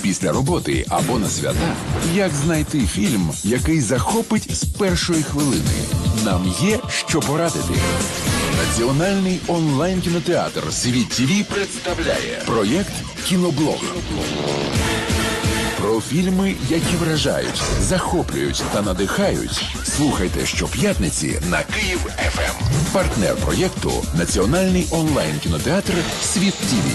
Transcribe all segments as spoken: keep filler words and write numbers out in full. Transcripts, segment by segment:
після роботи або на свята. Як знайти фільм, який захопить з першої хвилини? Нам є що порадити. Національний онлайн-кінотеатр «Світ ТВ» представляє проєкт «Кіноблог». Про фільми, які вражають, захоплюють та надихають. Слухайте щоп'ятниці на Київ еф ем. Партнер проєкту – Національний онлайн-кінотеатр «Світ ТВ».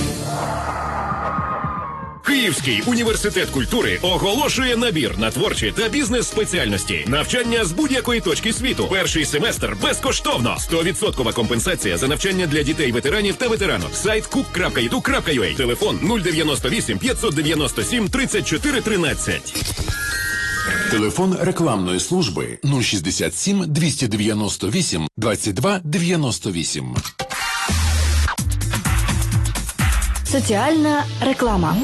Київський університет культури оголошує набір на творчі та бізнес-спеціальності. Навчання з будь-якої точки світу. Перший семестр безкоштовно. сто відсотків компенсація за навчання для дітей-ветеранів та ветеранок. Сайт кук крапка і ду крапка ю а. Телефон нуль дев'яносто вісім п'ятсот дев'яносто сім тридцять чотири тринадцять. Телефон рекламної служби нуль шістдесят сім двісті дев'яносто вісім двадцять два дев'яносто вісім. Соціальна реклама.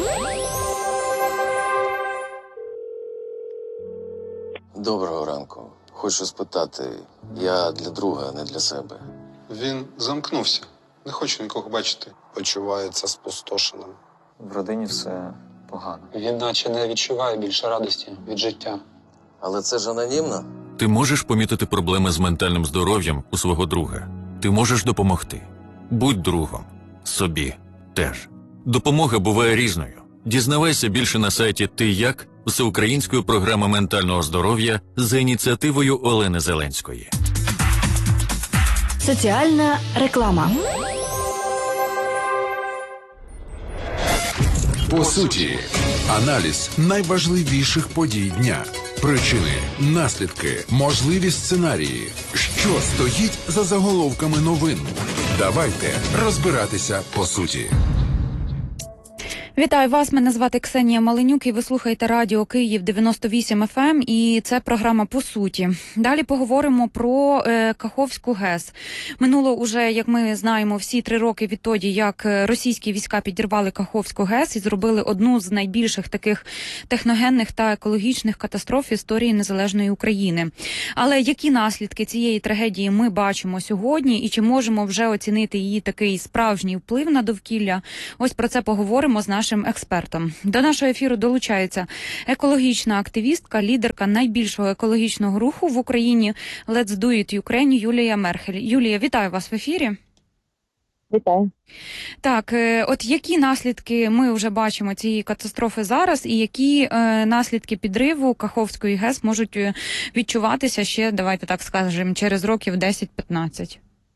Доброго ранку. Хочу спитати, я для друга, не для себе. Він замкнувся. Не хочу нікого бачити. Почувається спустошеним. В родині все погано. Він наче не відчуває більше радості від життя. Але це ж анонімно. Ти можеш помітити проблеми з ментальним здоров'ям у свого друга. Ти можеш допомогти. Будь другом. Собі теж. Допомога буває різною. Дізнавайся більше на сайті «Ти як» всеукраїнської програми ментального здоров'я за ініціативою Олени Зеленської. Соціальна реклама. По суті, аналіз найважливіших подій дня. Причини, наслідки, можливі сценарії. Що стоїть за заголовками новин? Давайте розбиратися по суті. Вітаю вас, мене звати Ксенія Маленюк і ви слухаєте радіо Київ дев'яносто вісім еф ем і це програма «По суті». Далі поговоримо про е, Каховську ГЕС. Минуло уже, як ми знаємо, всі три роки відтоді, як російські війська підірвали Каховську ГЕС і зробили одну з найбільших таких техногенних та екологічних катастроф в історії незалежної України. Але які наслідки цієї трагедії ми бачимо сьогодні і чи можемо вже оцінити її такий справжній вплив на довкілля? Ось про це поговоримо з нашим нашим експертом. До нашого ефіру долучається екологічна активістка, лідерка найбільшого екологічного руху в Україні Let's Do It Ukraine Юлія Мерхель. Юлія, вітаю вас в ефірі. Вітаю. Так, от які наслідки ми вже бачимо цієї катастрофи зараз і які е, наслідки підриву Каховської ГЕС можуть відчуватися ще, давайте так скажемо, через років десять-п'ятнадцять?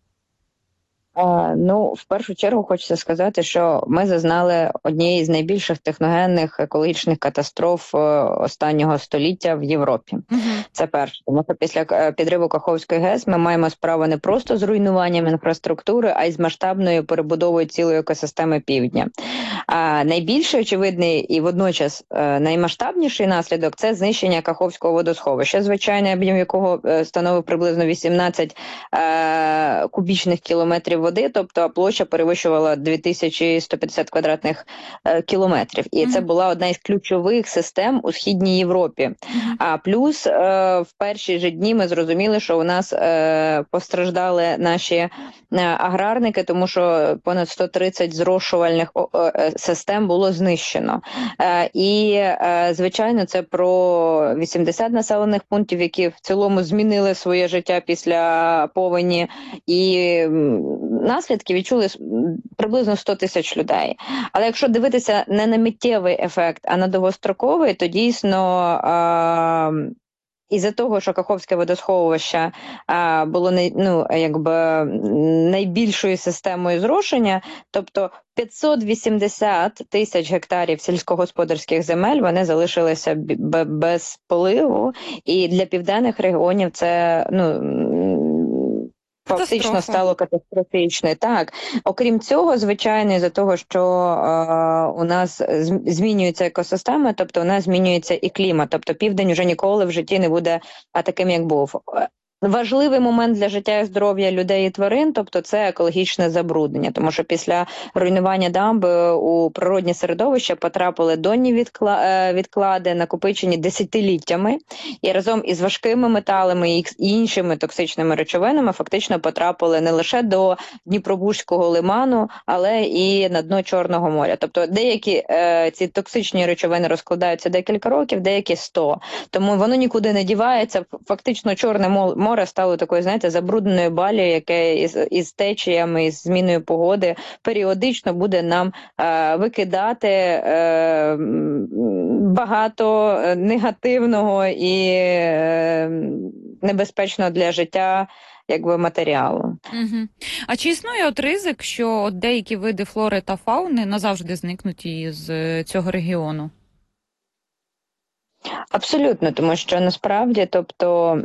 А, ну, в першу чергу хочеться сказати, що ми зазнали однієї з найбільших техногенних екологічних катастроф останнього століття в Європі. Uh-huh. Це перше. Тому що після підриву Каховської ГЕС ми маємо справу не просто з руйнуванням інфраструктури, а й з масштабною перебудовою цілої екосистеми Півдня. А найбільший очевидний і водночас наймасштабніший наслідок – це знищення Каховського водосховища, звичайний об'єм якого становив приблизно вісімнадцять е, кубічних кілометрів води, тобто площа перевищувала дві тисячі сто п'ятдесят квадратних е, кілометрів. І mm-hmm. це була одна із ключових систем у Східній Європі. Mm-hmm. А плюс е, в перші ж дні ми зрозуміли, що у нас е, постраждали наші е, аграрники, тому що понад сто тридцять зрошувальних е, систем було знищено. Е, і, е, звичайно, це про вісімдесят населених пунктів, які в цілому змінили своє життя після повені, і наслідки відчули приблизно сто тисяч людей. Але якщо дивитися не на миттєвий ефект, а на довгостроковий, то дійсно а, із-за того, що Каховське водосховище а, було не, ну, якби, найбільшою системою зрошення, тобто п'ятсот вісімдесят тисяч гектарів сільськогосподарських земель вони залишилися б- без поливу, і для південних регіонів це, ну, фактично стало катастрофічною. Так, окрім цього, звичайно, із-за того, що е, у нас змінюється екосистема, тобто у нас змінюється і клімат, тобто південь вже ніколи в житті не буде а таким, як був. Важливий момент для життя і здоров'я людей і тварин, тобто це екологічне забруднення, тому що після руйнування дамби у природні середовища потрапили донні відкла... відклади, накопичені десятиліттями, і разом із важкими металами і іншими токсичними речовинами фактично потрапили не лише до Дніпробузького лиману, але і на дно Чорного моря. Тобто деякі е, ці токсичні речовини розкладаються декілька років, деякі сто. Тому воно нікуди не дівається. Фактично Чорне море стало такою, знаєте, забрудненою балією, яке із, із течіями, із зміною погоди періодично буде нам е, викидати е, багато негативного і е, небезпечного для життя якби матеріалу. Угу. А чи існує от ризик, що от деякі види флори та фауни назавжди зникнуть із цього регіону? Абсолютно, тому що насправді, тобто,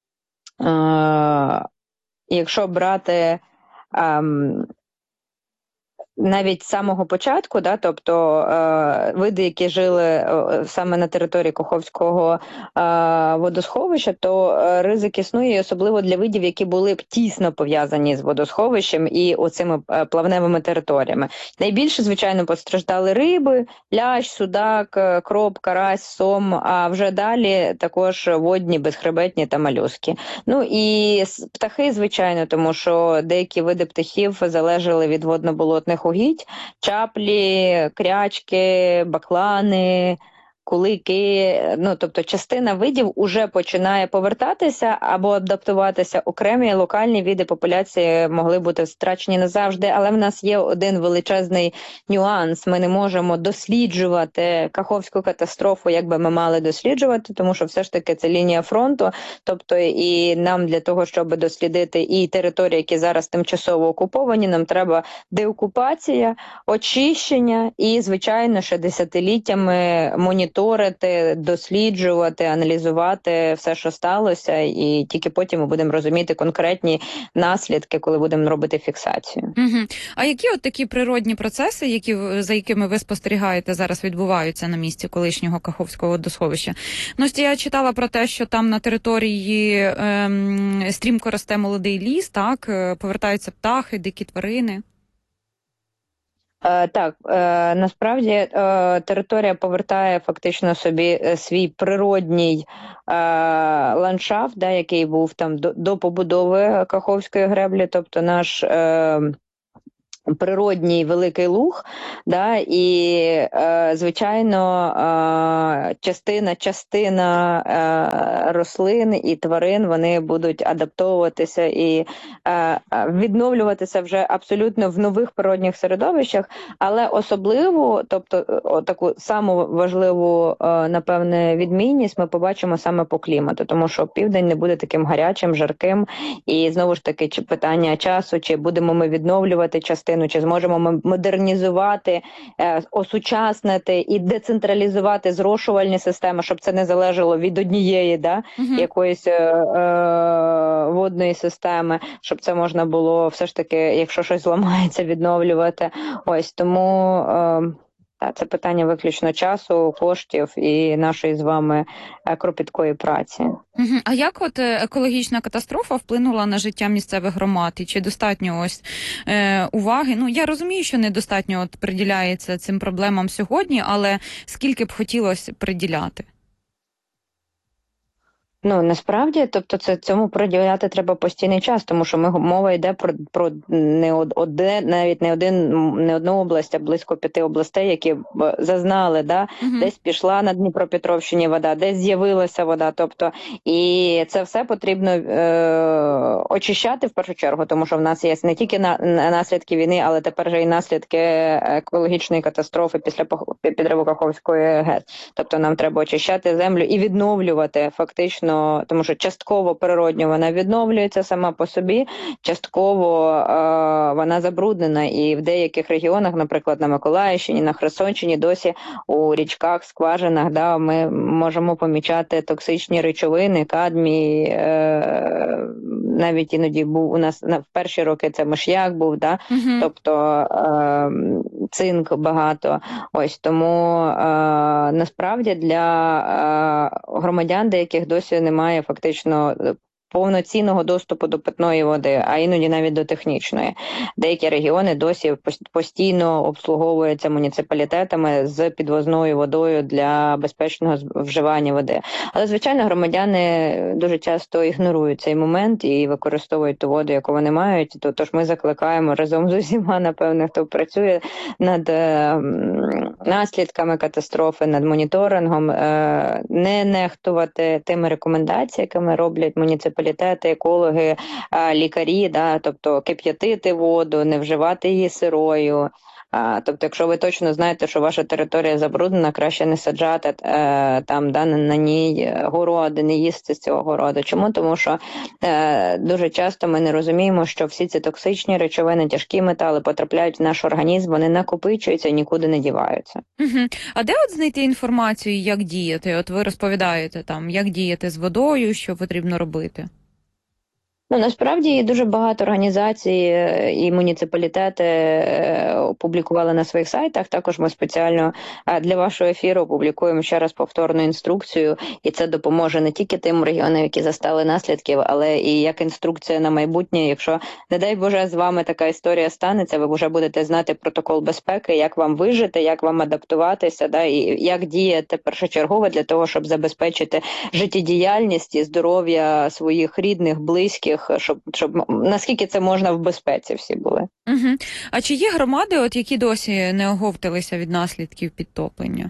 е- якщо брати е- навіть з самого початку, да, тобто е, види, які жили е, саме на території Каховського е, водосховища, то е, ризик існує, особливо для видів, які були б тісно пов'язані з водосховищем і оцими е, плавневими територіями. Найбільше, звичайно, постраждали риби, лящ, судак, кроп, карась, сом, а вже далі також водні, безхребетні та молюски. Ну і птахи, звичайно, тому що деякі види птахів залежали від водно-болотних угідь, чаплі, крячки, баклани, кулики, ну, тобто частина видів уже починає повертатися або адаптуватися. Окремі локальні види популяції могли бути втрачені назавжди, але в нас є один величезний нюанс. Ми не можемо досліджувати Каховську катастрофу, як би ми мали досліджувати, тому що все ж таки це лінія фронту, тобто і нам для того, щоб дослідити і території, які зараз тимчасово окуповані, нам треба деокупація, очищення і, звичайно, ще десятиліттями моніторинг моніторити, досліджувати, аналізувати все, що сталося, і тільки потім ми будемо розуміти конкретні наслідки, коли будемо робити фіксацію. Угу. А які от такі природні процеси, які, за якими ви спостерігаєте, зараз відбуваються на місці колишнього Каховського водосховища? Ну, я читала про те, що там на території ем, стрімко росте молодий ліс, так, повертаються птахи, дикі тварини. Е, так, е, насправді е, територія повертає фактично собі свій природній е, ландшафт, да, який був там до, до побудови Каховської греблі, тобто наш е, природній великий луг, да, і, е, звичайно, е, частина, частина е, рослин і тварин, вони будуть адаптовуватися і е, відновлюватися вже абсолютно в нових природних середовищах, але особливо, тобто о, таку саму важливу, е, напевне, відмінність ми побачимо саме по клімату, тому що південь не буде таким гарячим, жарким, і знову ж таки чи питання часу, чи будемо ми відновлювати частину, чи зможемо ми модернізувати, е, осучаснити і децентралізувати зрошувальні системи, щоб це не залежало від однієї, да, uh-huh. якоїсь е, е, водної системи, щоб це можна було все ж таки, якщо щось зламається, відновлювати. Ось, тому е, та, це питання виключно часу, коштів і нашої з вами кропіткої праці. Угу. А як от екологічна катастрофа вплинула на життя місцевих громад? І чи достатньо ось е, уваги? Ну, я розумію, що недостатньо от приділяється цим проблемам сьогодні, але скільки б хотілося приділяти? Ну, насправді, тобто це цьому приділяти треба постійний час, тому що ми, мова йде про, про не один, навіть не один, не одну область, а близько п'яти областей, які зазнали, да, uh-huh. десь пішла на Дніпропетровщині вода, десь з'явилася вода, тобто, і це все потрібно е, очищати в першу чергу, тому що в нас є не тільки на, на наслідки війни, але тепер вже і наслідки екологічної катастрофи після підриву Каховської ГЕС. Тобто нам треба очищати землю і відновлювати фактично, тому що частково природньо вона відновлюється сама по собі, частково е, вона забруднена, і в деяких регіонах, наприклад, на Миколаївщині, на Херсонщині, досі у річках, скважинах, да, ми можемо помічати токсичні речовини, кадмій, е, навіть іноді був у нас на в перші роки це миш'як був, да, uh-huh. тобто е, цинк багато. Ось тому е, насправді для е, громадян, деяких досі немає фактично повноцінного доступу до питної води, а іноді навіть до технічної. Деякі регіони досі постійно обслуговуються муніципалітетами з підвозною водою для безпечного вживання води. Але, звичайно, громадяни дуже часто ігнорують цей момент і використовують ту воду, яку вони мають. Тож ми закликаємо разом з усіма, напевно, хто працює над е, наслідками катастрофи, над моніторингом, е, не нехтувати тими рекомендаціями, якими роблять муніципалітети, екологи, е, лікарі, да, тобто кип'ятити воду, не вживати її сирою. А, тобто, якщо ви точно знаєте, що ваша територія забруднена, краще не саджати е, там, да, на, на ній городи, не їсти з цього городу. Чому? Тому що е, дуже часто ми не розуміємо, що всі ці токсичні речовини, тяжкі метали потрапляють в наш організм, вони накопичуються і нікуди не діваються. Угу. А де от знайти інформацію, як діяти? От ви розповідаєте там, як діяти з водою, що потрібно робити? Ну, насправді дуже багато організацій і муніципалітети опублікували на своїх сайтах. Також ми спеціально для вашого ефіру опублікуємо ще раз повторну інструкцію, і це допоможе не тільки тим регіонам, які застали наслідків, але і як інструкція на майбутнє. Якщо, не дай Боже, з вами така історія станеться, ви вже будете знати протокол безпеки, як вам вижити, як вам адаптуватися, да, і як діяти першочергово для того, щоб забезпечити життєдіяльність і здоров'я своїх рідних, близьких, щоб, щоб наскільки це можна в безпеці всі були. Угу. А чи є громади, от які досі не оговталися від наслідків підтоплення?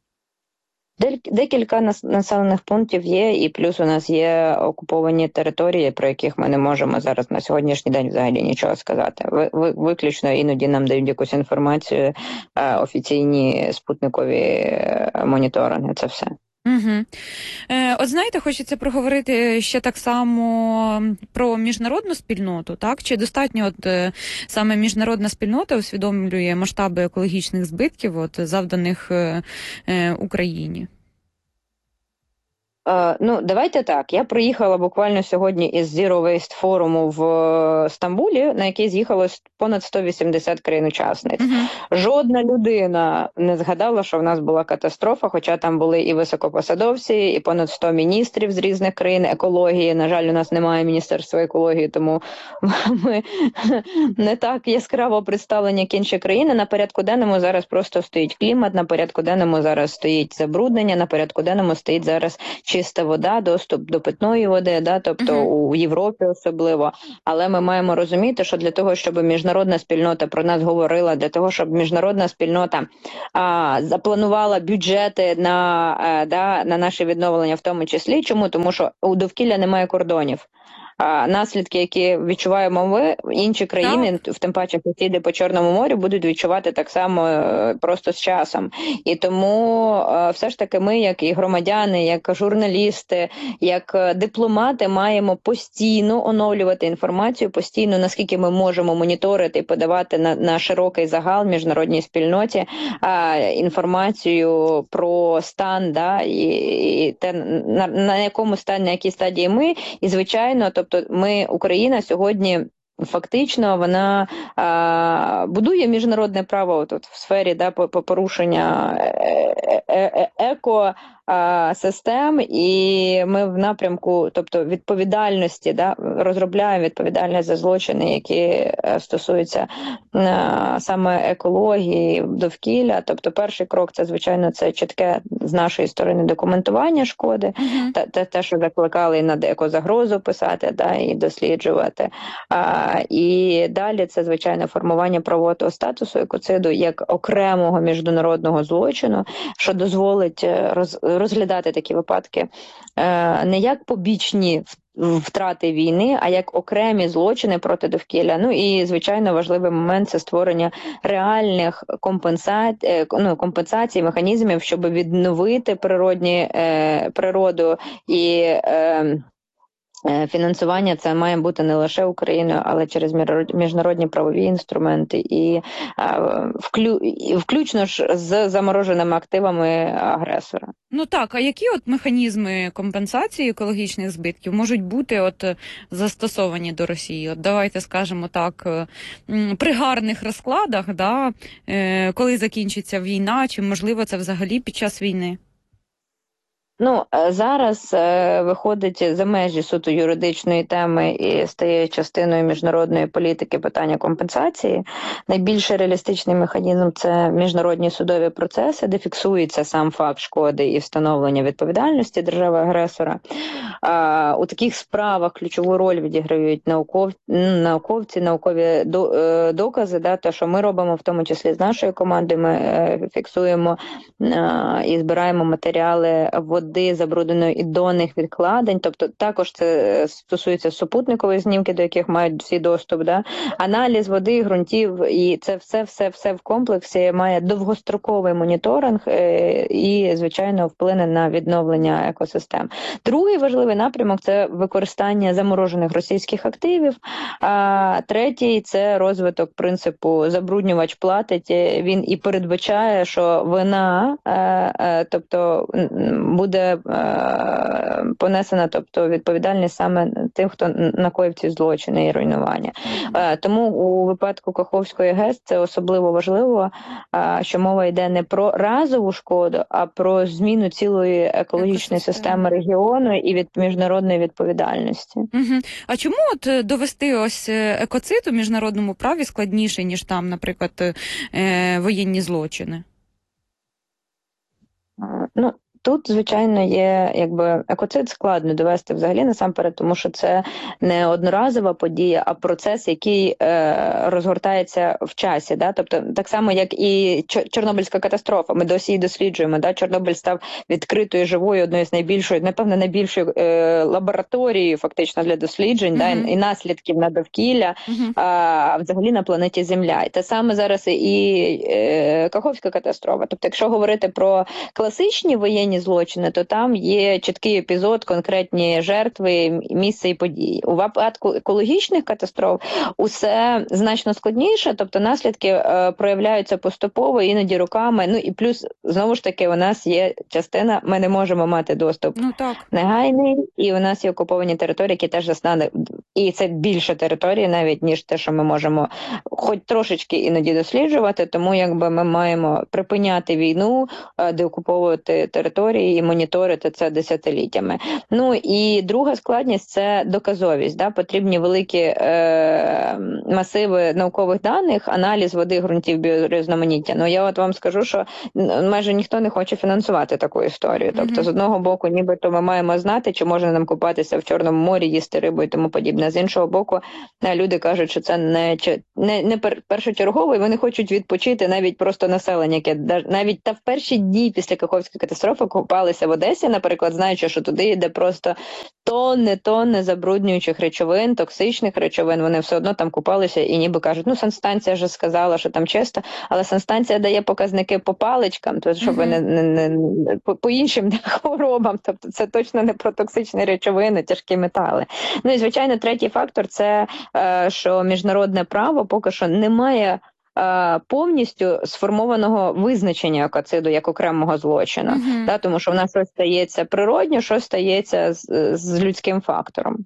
Декілька населених пунктів є, і плюс у нас є окуповані території, про яких ми не можемо зараз на сьогоднішній день взагалі нічого сказати. Ви, ви, виключно іноді нам дають якусь інформацію, офіційні спутникові моніторинги, це все. Угу. Е, от знаєте, хочеться проговорити ще так само про міжнародну спільноту, так? Чи достатньо от е, саме міжнародна спільнота усвідомлює масштаби екологічних збитків, от, завданих е, е, Україні? Uh, ну, давайте так. Я приїхала буквально сьогодні із Zero Waste форуму в uh, Стамбулі, на який з'їхало понад сто вісімдесят країн-учасниць. Uh-huh. Жодна людина не згадала, що в нас була катастрофа, хоча там були і високопосадовці, і понад сто міністрів з різних країн екології. На жаль, у нас немає Міністерства екології, тому ми не так яскраво представлені, як інші країни. На порядку денному зараз просто стоїть клімат, на порядку денному зараз стоїть забруднення, на порядку денному стоїть зараз чиста вода, доступ до питної води, да, тобто uh-huh. у Європі особливо. Але ми маємо розуміти, що для того, щоб міжнародна спільнота про нас говорила, для того, щоб міжнародна спільнота а, запланувала бюджети на, а, да, на наше відновлення в тому числі. Чому? Тому що у довкілля немає кордонів. А наслідки, які відчуваємо ми, інші країни, так. в тим паче сусіди по Чорному морю, будуть відчувати так само просто з часом. І тому все ж таки ми, як і громадяни, як журналісти, як дипломати, маємо постійно оновлювати інформацію, постійно, наскільки ми можемо моніторити і подавати на, на широкий загал міжнародній спільноті а, інформацію про стан, да, і, і те, на, на якому стані, на якій стадії ми, і, звичайно, то Тобто ми, Україна сьогодні фактично вона а, будує міжнародне право тут в сфері да, по, по порушення еко систем, і ми в напрямку, тобто відповідальності, да, розробляємо відповідальність за злочини, які стосуються а, саме екології, довкілля. Тобто перший крок, це, звичайно, це чітке з нашої сторони документування шкоди, uh-huh. те, те, те, що закликали на екозагрозу писати, да, і досліджувати. А, і далі це, звичайно, формування правового статусу екоциду як окремого міжнародного злочину, що дозволить роз розглядати такі випадки е, не як побічні втрати війни, а як окремі злочини проти довкілля. Ну і, звичайно, важливий момент – це створення реальних компенсацій, ну, компенсацій, механізмів, щоб відновити природні, е, природу і е, фінансування. Це має бути не лише Україною, але через міжнародні правові інструменти і вклю... включно ж з замороженими активами агресора. Ну так, а які от механізми компенсації екологічних збитків можуть бути от застосовані до Росії? От давайте скажемо так, при гарних розкладах, да, коли закінчиться війна, чи можливо це взагалі під час війни? Ну, зараз е, виходить за межі суто юридичної теми і стає частиною міжнародної політики питання компенсації. Найбільш реалістичний механізм – це міжнародні судові процеси, де фіксується сам факт шкоди і встановлення відповідальності держави-агресора. А, у таких справах ключову роль відіграють науков... науковці, наукові до... докази, да, те, що ми робимо, в тому числі з нашою командою, ми е, фіксуємо е, і збираємо матеріали води, забрудненої і донних відкладень, тобто також це стосується супутникової знімки, до яких мають всі доступ, да? Аналіз води, ґрунтів, і це все-все-все в комплексі має довгостроковий моніторинг е- і, звичайно, вплине на відновлення екосистем. Другий важливий напрямок – це використання заморожених російських активів, а третій – це розвиток принципу «забруднювач платить». Він і передбачає, що вина, е- е- тобто буде буде е, понесена, тобто відповідальність саме тим, хто накоїв ці злочини і руйнування. Е, тому у випадку Каховської ГЕС це особливо важливо, е, що мова йде не про разову шкоду, а про зміну цілої екологічної системи регіону і від міжнародної відповідальності. Угу. А чому от довести ось екоцид у міжнародному праві складніше, ніж там, наприклад, е, воєнні злочини? Ну, тут, звичайно, є, якби, екоцид складно довести взагалі насамперед, тому що це не одноразова подія, а процес, який е, розгортається в часі. Да? Тобто, так само, як і Чорнобильська катастрофа, ми досі її досліджуємо. Да? Чорнобиль став відкритою, живою, одною з найбільшої, напевно, найбільшою е, лабораторією фактично для досліджень, mm-hmm. да? і, і наслідків на довкілля, mm-hmm. а взагалі на планеті Земля. І те саме зараз і е, Каховська катастрофа. Тобто, якщо говорити про класичні воєнні злочини, то там є чіткий епізод, конкретні жертви, місце і події. У випадку екологічних катастроф усе значно складніше, тобто наслідки е, проявляються поступово, іноді роками, ну і плюс, знову ж таки, у нас є частина, ми не можемо мати доступ ну, так. негайний, і у нас є окуповані території, які теж заснали, і це більше території навіть, ніж те, що ми можемо хоч трошечки іноді досліджувати, тому якби ми маємо припиняти війну, е, деокуповувати території, і моніторити це десятиліттями. Ну і друга складність – це доказовість. Да? Потрібні великі е, масиви наукових даних, аналіз води, ґрунтів, біорізноманіття. Ну я от вам скажу, що майже ніхто не хоче фінансувати таку історію. Тобто, mm-hmm. з одного боку, нібито ми маємо знати, чи можна нам купатися в Чорному морі, їсти рибу і тому подібне. З іншого боку, люди кажуть, що це не, не, не першочергово, і вони хочуть відпочити навіть просто населення, яке навіть та в перші дні після Каховської катастрофи купалися в Одесі, наприклад, знаючи, що туди йде просто тонни, тонни забруднюючих речовин, токсичних речовин, вони все одно там купалися і ніби кажуть, ну, санстанція вже сказала, що там чисто, але санстанція дає показники по паличкам, тобто, щоб mm-hmm. не, не, не по, по іншим хворобам, тобто це точно не про токсичні речовини, тяжкі метали. Ну і, звичайно, третій фактор – це, що міжнародне право поки що не має повністю сформованого визначення екоциду як окремого злочину, uh-huh. да, тому що в нас щось стається природньо, щось стається з, з людським фактором.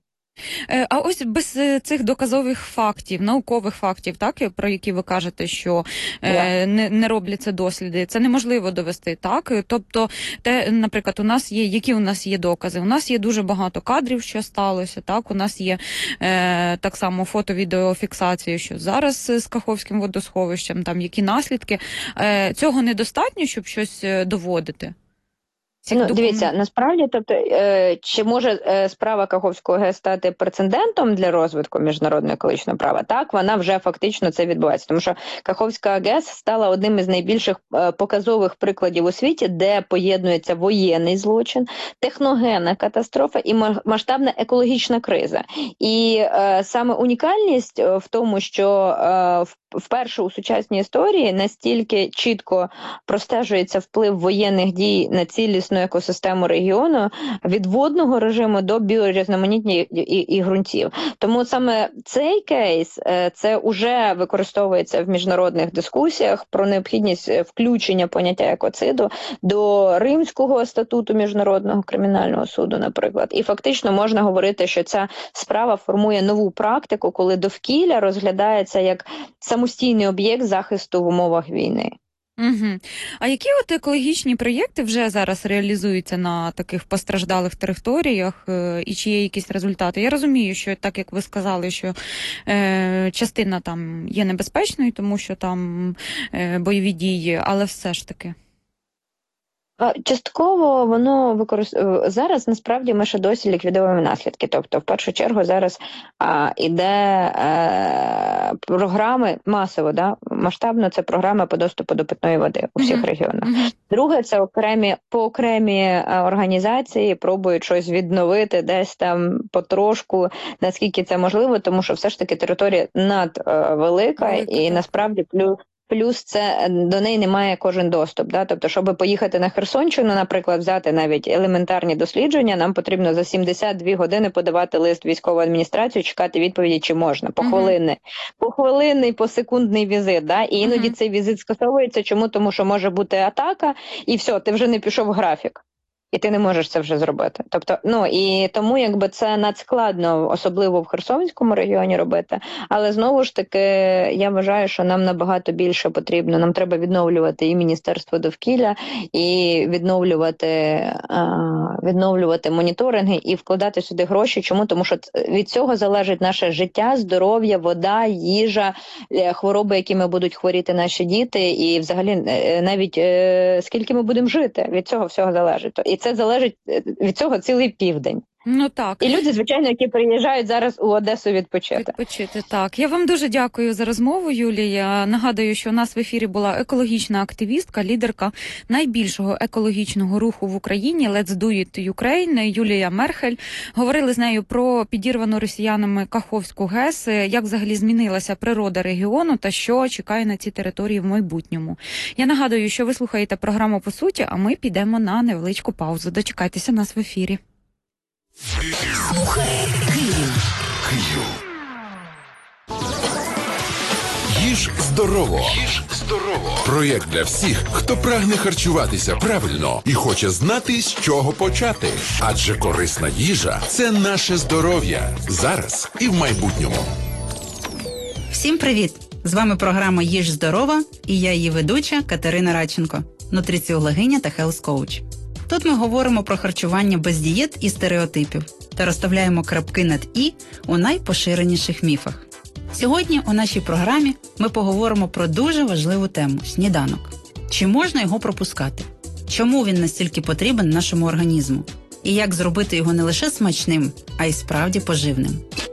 А ось без цих доказових фактів, наукових фактів, так, про які ви кажете, що yeah. не, не робляться досліди, це неможливо довести, так? Тобто, те, наприклад, у нас є, які у нас є докази? У нас є дуже багато кадрів, що сталося, так? У нас є е, так само фото-відеофіксація, що зараз з Каховським водосховищем, там які наслідки. Е, цього недостатньо, щоб щось доводити? Ну, дивіться, насправді, тобто, е, чи може е, справа Каховського ГЕС стати прецедентом для розвитку міжнародного екологічного права? Так, вона вже фактично це відбувається, тому що Каховська ГЕС стала одним із найбільших е, показових прикладів у світі, де поєднується воєнний злочин, техногенна катастрофа і масштабна екологічна криза. І е, саме унікальність в тому, що е, в вперше у сучасній історії настільки чітко простежується вплив воєнних дій на цілісну екосистему регіону від водного режиму до біорізноманіття і, і, і ґрунтів. Тому саме цей кейс, це вже використовується в міжнародних дискусіях про необхідність включення поняття екоциду до Римського статуту Міжнародного кримінального суду, наприклад. І фактично можна говорити, що ця справа формує нову практику, коли довкілля розглядається як самостійний об'єкт захисту в умовах війни. Угу. А які от екологічні проєкти вже зараз реалізуються на таких постраждалих територіях, е, і чи є якісь результати? Я розумію, що так як ви сказали, що е, частина там є небезпечною, тому що там е, бойові дії, але все ж таки. Частково воно використовує зараз. Насправді ми ще досі ліквідуємо наслідки. Тобто, в першу чергу, зараз а, іде е, програми масово, да масштабно. Це програми по доступу до питної води у всіх mm-hmm. регіонах. Mm-hmm. Друге, це окремі по окремі організації пробують щось відновити, десь там потрошку, наскільки це можливо, тому що все ж таки територія надвелика е, і насправді плюс. Плюс це до неї немає кожен доступ. Да? Тобто, щоб поїхати на Херсонщину, наприклад, взяти навіть елементарні дослідження, нам потрібно за сімдесят дві години подавати лист в військову адміністрацію, чекати відповіді, чи можна. Похвилинний, uh-huh. похвилинний, посекундний візит. Да? І іноді uh-huh. цей візит скасовується. Чому? Тому що може бути атака, і все, ти вже не пішов в графік. І ти не можеш це вже зробити. Тобто, ну і тому якби це надскладно, особливо в Херсонському регіоні робити. Але знову ж таки, я вважаю, що нам набагато більше потрібно. Нам треба відновлювати і Міністерство довкілля, і відновлювати, відновлювати моніторинги, і вкладати сюди гроші. Чому? Тому що від цього залежить наше життя, здоров'я, вода, їжа, хвороби, якими будуть хворіти наші діти, і взагалі навіть скільки ми будемо жити, від цього всього залежить. І це залежить від цього цілий південь. Ну так. І люди, звичайно, які приїжджають зараз у Одесу відпочити. Відпочити, так. Я вам дуже дякую за розмову, Юлія. Нагадую, що у нас в ефірі була екологічна активістка, лідерка найбільшого екологічного руху в Україні Let's Do It Ukraine Юлія Мерхель. Говорили з нею про підірвану росіянами Каховську ГЕС, як взагалі змінилася природа регіону та що чекає на ці території в майбутньому. Я нагадую, що ви слухаєте програму «По суті», а ми підемо на невеличку паузу. Дочекайтеся нас в ефірі. Слухай Київ. Київ. Їж здорово. Їж здорово. Проєкт для всіх, хто прагне харчуватися правильно і хоче знати, з чого почати. Адже корисна їжа – це наше здоров'я. Зараз і в майбутньому. Всім привіт! З вами програма «Їж здорово» і я її ведуча Катерина Радченко, нутриціологиня та хелс-коуч. Тут ми говоримо про харчування без дієт і стереотипів та розставляємо крапки над «і» у найпоширеніших міфах. Сьогодні у нашій програмі ми поговоримо про дуже важливу тему – сніданок. Чи можна його пропускати? Чому він настільки потрібен нашому організму? І як зробити його не лише смачним, а й справді поживним?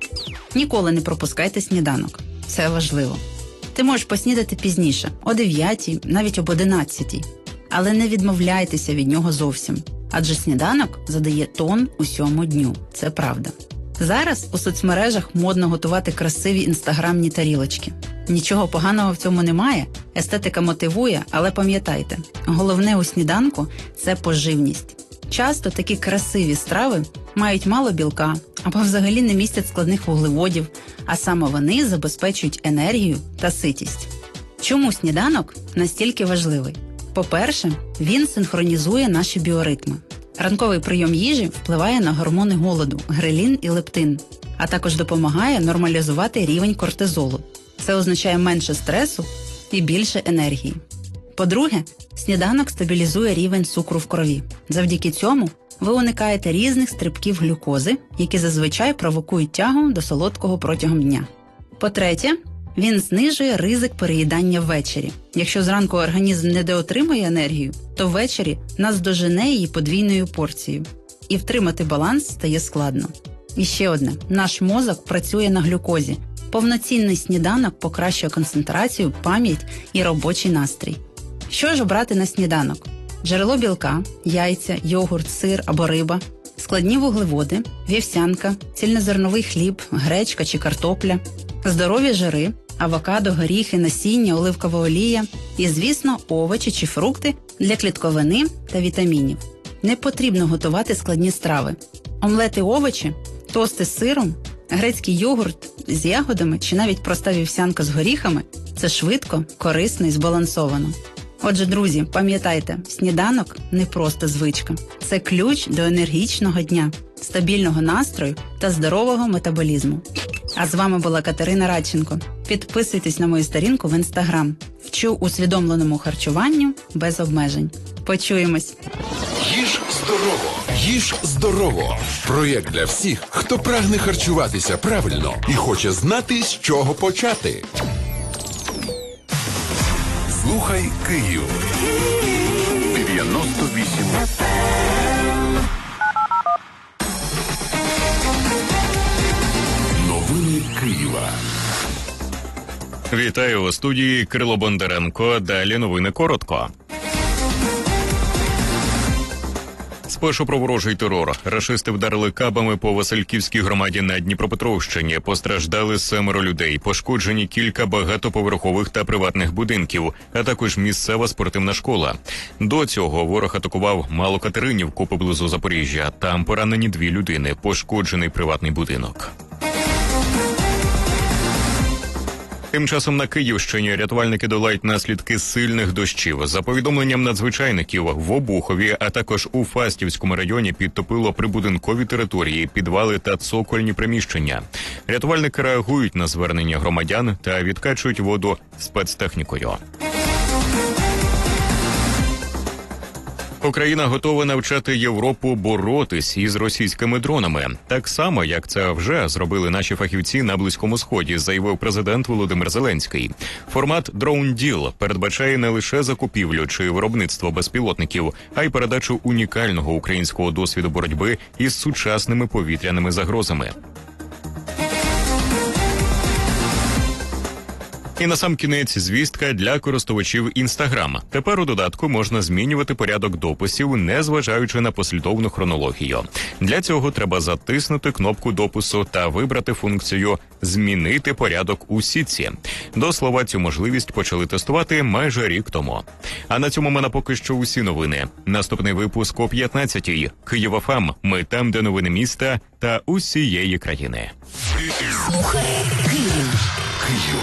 Ніколи не пропускайте сніданок. Це важливо. Ти можеш поснідати пізніше, о дев'ятій, навіть об одинадцятій. Але не відмовляйтеся від нього зовсім. Адже сніданок задає тон усьому дню. Це правда. Зараз у соцмережах модно готувати красиві інстаграмні тарілочки. Нічого поганого в цьому немає, естетика мотивує, але пам'ятайте, головне у сніданку – це поживність. Часто такі красиві страви мають мало білка або взагалі не містять складних вуглеводів, а саме вони забезпечують енергію та ситість. Чому сніданок настільки важливий? По-перше, він синхронізує наші біоритми. Ранковий прийом їжі впливає на гормони голоду – грелін і лептин, а також допомагає нормалізувати рівень кортизолу. Це означає менше стресу і більше енергії. По-друге, сніданок стабілізує рівень цукру в крові. Завдяки цьому ви уникаєте різних стрибків глюкози, які зазвичай провокують тягу до солодкого протягом дня. По-третє, він знижує ризик переїдання ввечері. Якщо зранку організм недоотримує енергію, то ввечері наздожене її подвійною порцією. І втримати баланс стає складно. І ще одне. Наш мозок працює на глюкозі. Повноцінний сніданок покращує концентрацію, пам'ять і робочий настрій. Що ж обрати на сніданок? Джерело білка, яйця, йогурт, сир або риба, складні вуглеводи, вівсянка, цільнозерновий хліб, гречка чи картопля, здорові жири, авокадо, горіхи, насіння, оливкова олія і, звісно, овочі чи фрукти для клітковини та вітамінів. Не потрібно готувати складні страви. Омлети овочі, тости з сиром, грецький йогурт з ягодами чи навіть проста вівсянка з горіхами – це швидко, корисно і збалансовано. Отже, друзі, пам'ятайте, сніданок – не просто звичка. Це ключ до енергічного дня, стабільного настрою та здорового метаболізму. А з вами була Катерина Радченко. Підписуйтесь на мою сторінку в Інстаграм. Вчу усвідомленому харчуванню без обмежень. Почуємось. Їж здорово! Їж здорово! Проєкт для всіх, хто прагне харчуватися правильно і хоче знати, з чого почати. Слухай Київ. дев'яносто вісім еф ем. Новини Києва. Вітаю у студії Кирило Бондаренко. Далі новини коротко. Спершу про ворожий терор. Рашисти вдарили кабами по Васильківській громаді на Дніпропетровщині. Постраждали семеро людей. Пошкоджені кілька багатоповерхових та приватних будинків, а також місцева спортивна школа. До цього ворог атакував Малокатеринівку поблизу Запоріжжя. Там поранені дві людини. Пошкоджений приватний будинок. Тим часом на Київщині рятувальники долають наслідки сильних дощів. За повідомленням надзвичайників, в Обухові, а також у Фастівському районі підтопило прибудинкові території, підвали та цокольні приміщення. Рятувальники реагують на звернення громадян та відкачують воду спецтехнікою. Україна готова навчати Європу боротись із російськими дронами. Так само, як це вже зробили наші фахівці на Близькому Сході, заявив президент Володимир Зеленський. Формат «Drone Deal» передбачає не лише закупівлю чи виробництво безпілотників, а й передачу унікального українського досвіду боротьби із сучасними повітряними загрозами. І насамкінець звістка для користувачів Instagram. Тепер у додатку можна змінювати порядок дописів, не зважаючи на послідовну хронологію. Для цього треба затиснути кнопку допису та вибрати функцію «Змінити порядок у сітці». До слова, цю можливість почали тестувати майже рік тому. А на цьому в мене поки що усі новини. Наступний випуск о п'ятнадцятій. Київ еф ем. Ми там, де новини міста та усієї країни. Слухай Київ. Київ.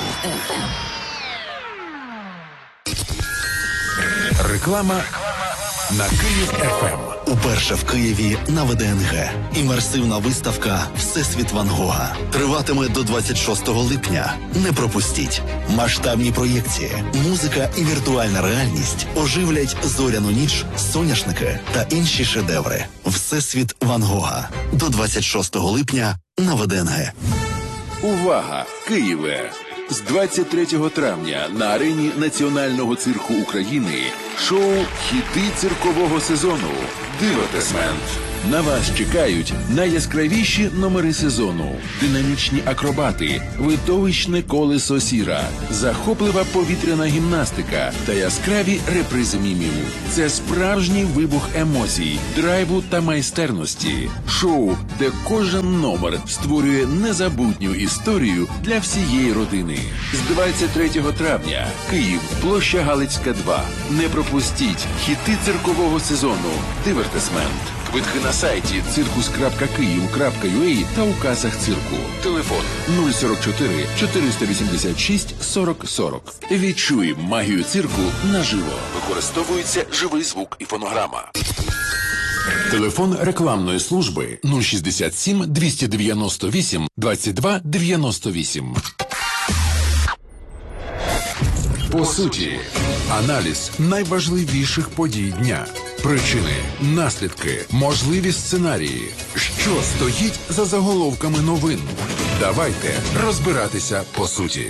Реклама на Київ еф ем. Уперше в Києві на ве де ен ге. Імерсивна виставка «Всесвіт Ван Гога» триватиме до двадцять шостого липня. Не пропустіть. Масштабні проєкції, музика і віртуальна реальність оживлять зоряну ніч, соняшники та інші шедеври. «Всесвіт Ван Гога» до двадцять шостого липня на ве де ен ге. Увага! Києве! З двадцять третього травня на арені Національного цирку України шоу «Хіти циркового сезону» «Дивертисмент». На вас чекають найяскравіші номери сезону, динамічні акробати, видовищне колесо сіра, захоплива повітряна гімнастика та яскраві репризи мімів. Це справжній вибух емоцій, драйву та майстерності. Шоу, де кожен номер створює незабутню історію для всієї родини. З двадцять третього травня. Київ, площа Галицька, два. Не пропустіть хіти циркового сезону «Дивертисмент». Квитки на сайті циркус крапка київ крапка ю а та у касах цирку. Телефон нуль сорок чотири чотириста вісімдесят шість сорок сорок. Відчуй магію цирку наживо. Використовується живий звук і фонограма. Телефон рекламної служби нуль шістдесят сім двісті дев'яносто вісім двадцять два дев'яносто вісім. По суті, аналіз найважливіших подій дня. Причини, наслідки, можливі сценарії. Що стоїть за заголовками новин? Давайте розбиратися по суті.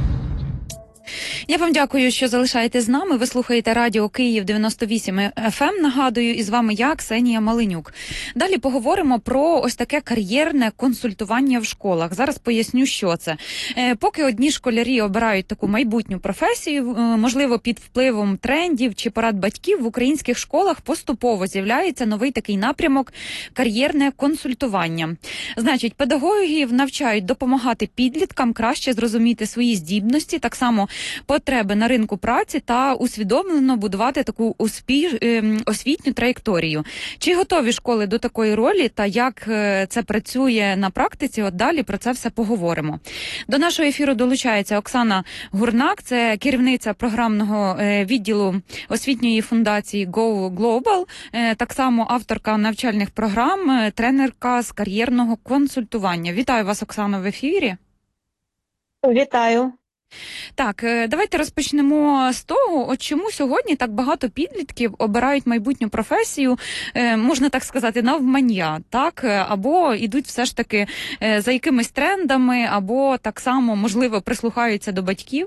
Я вам дякую, що залишаєтесь з нами. Ви слухаєте радіо Київ дев'яносто вісім еф ем. Нагадую, і з вами я, Ксенія Маленюк. Далі поговоримо про ось таке кар'єрне консультування в школах. Зараз поясню, що це. Е, поки одні школярі обирають таку майбутню професію, е, можливо, під впливом трендів чи порад батьків, в українських школах поступово з'являється новий такий напрямок – кар'єрне консультування. Значить, педагогів навчають допомагати підліткам краще зрозуміти свої здібності, так само потреби на ринку праці та усвідомлено будувати таку успіш... освітню траєкторію. Чи готові школи до такої ролі та як це працює на практиці? От далі про це все поговоримо. До нашого ефіру долучається Оксана Гурнак, це керівниця програмного відділу освітньої фундації Go Global, так само авторка навчальних програм, тренерка з кар'єрного консультування. Вітаю вас, Оксана, в ефірі. Вітаю. Так, давайте розпочнемо з того, от чому сьогодні так багато підлітків обирають майбутню професію, можна так сказати, навмання, так? Або йдуть все ж таки за якимись трендами, або так само, можливо, прислухаються до батьків?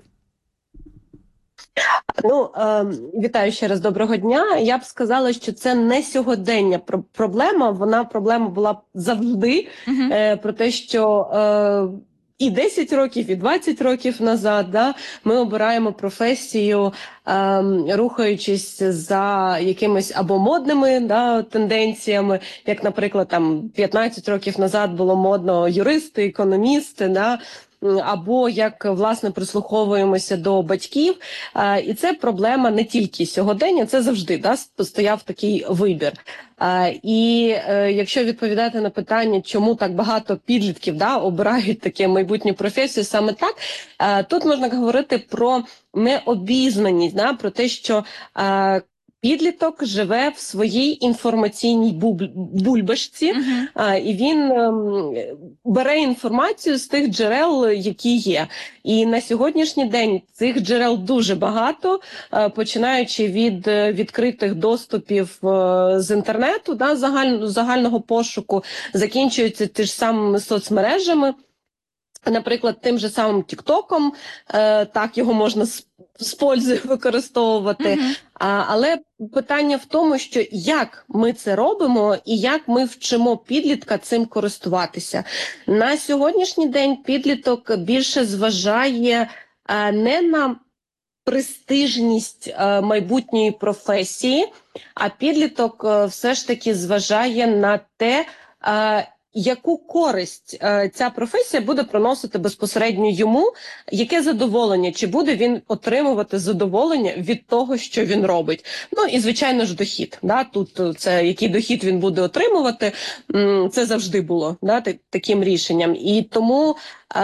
Ну, е, вітаю ще раз, доброго дня. Я б сказала, що це не сьогодення проблема, вона проблема була завжди, uh-huh. е, про те, що е, і десять років, і двадцять років назад, да, ми обираємо професію, е, рухаючись за якимись або модними, да, тенденціями, як, наприклад, там п'ятнадцять років назад було модно юристи, економісти, да, або як, власне, прислуховуємося до батьків. А, і це проблема не тільки сьогодення, це завжди, да, стояв такий вибір. А, і е, якщо відповідати на питання, чому так багато підлітків, да, обирають таке майбутню професію, саме так, а, тут можна говорити про необізнаність, да, про те, що а, підліток живе в своїй інформаційній буб- бульбашці, uh-huh. а, і він ем, бере інформацію з тих джерел, які є. І на сьогоднішній день цих джерел дуже багато, е, починаючи від е, відкритих доступів е, з інтернету, да, загаль, загального пошуку, закінчуються ті ж самими соцмережами. Наприклад, тим же самим Тік-Током, е, так його можна з, з пользою використовувати. Uh-huh. А, але питання в тому, що як ми це робимо і як ми вчимо підлітка цим користуватися. На сьогоднішній день підліток більше зважає е, не на престижність е, майбутньої професії, а підліток е, все ж таки зважає на те, е, яку користь е, ця професія буде приносити безпосередньо йому, яке задоволення, чи буде він отримувати задоволення від того, що він робить. Ну і, звичайно ж, дохід. Да? Тут це який дохід він буде отримувати, м, це завжди було, да, таким рішенням. І тому е,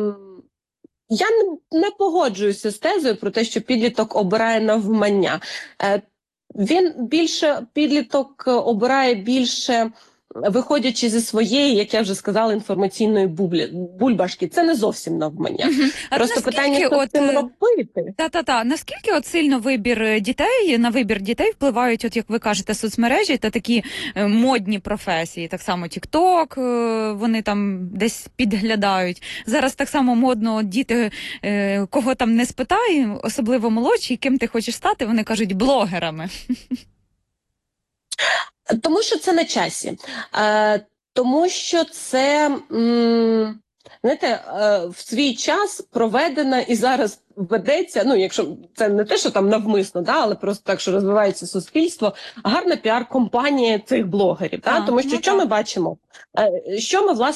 я не, не погоджуюся з тезою про те, що підліток обирає навмання. Е, він більше, підліток обирає більше, виходячи зі своєї, як я вже сказала, інформаційної бублі, бульбашки. Це не зовсім навмання. Uh-huh. Просто питання, що з цим робити. Та-та-та. Наскільки от сильно вибір дітей, на вибір дітей впливають, от як ви кажете, соцмережі та такі е, модні професії, так само Тік-Ток, е, вони там десь підглядають. Зараз так само модно діти, е, кого там не спитай, особливо молодші, ким ти хочеш стати, вони кажуть блогерами. Тому що це на часі, е, тому що це, м, знаєте, е, в свій час проведена і зараз ведеться, ну якщо це не те, що там навмисно, да, але просто так, що розвивається суспільство, гарна піар-компанія цих блогерів. Да? Тому що, ну, що ми бачимо? Е, що ми, власне,